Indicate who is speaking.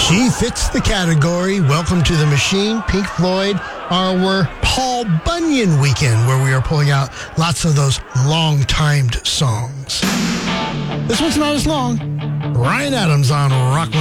Speaker 1: She fits the category. Welcome to the Machine, Pink Floyd, our Paul Bunyan weekend, where we are pulling out lots of those long-timed songs. This one's not as long. Ryan Adams on Rock